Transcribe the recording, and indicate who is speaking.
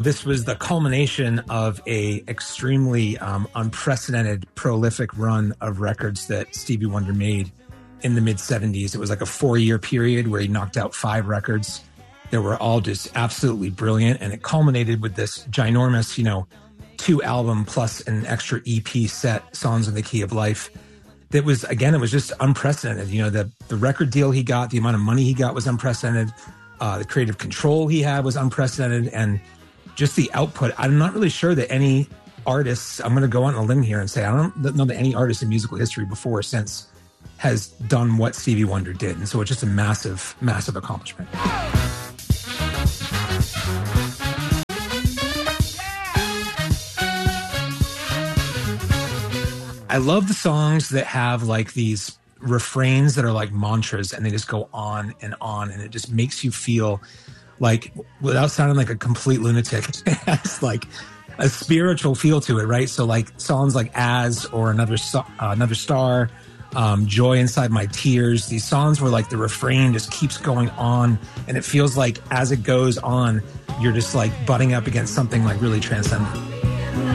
Speaker 1: This was the culmination of a extremely unprecedented, prolific run of records that Stevie Wonder made in the mid-'70s. It was like a 4-year period where he knocked out 5 records that were all just absolutely brilliant. And it culminated with this ginormous, 2-album plus an extra EP set, Songs in the Key of Life. That was, again, it was just unprecedented. The record deal he got, the amount of money he got was unprecedented. The creative control he had was unprecedented. And just the output, I'm not really sure that any artists, I'm going to go on a limb here and say, I don't know that any artist in musical history before or since has done what Stevie Wonder did. And so it's just a massive, massive accomplishment. I love the songs that have like these refrains that are like mantras and they just go on, and it just makes you feel like, without sounding like a complete lunatic, it has like a spiritual feel to it, right? So like songs like As or Another Star, Joy Inside My Tears, these songs where like the refrain just keeps going on and it feels like as it goes on, you're just like butting up against something like really transcendent.